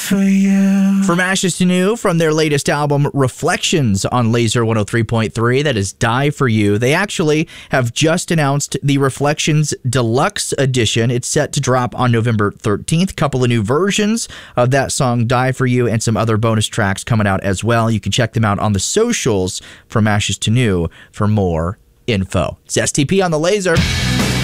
for you. From Ashes to New, from their latest album, Reflections on Laser 103.3, that is Die For You. They actually have just announced the Reflections Deluxe Edition. It's set to drop on November 13th. Couple of new versions of that song, Die For You, and some other bonus tracks coming out as well. You can check them out on the socials from Ashes to New for more info. It's STP on the Laser.